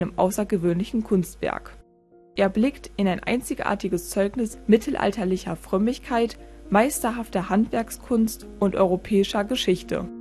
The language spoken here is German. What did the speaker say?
einem außergewöhnlichen Kunstwerk. Er blickt in ein einzigartiges Zeugnis mittelalterlicher Frömmigkeit, meisterhafter Handwerkskunst und europäischer Geschichte.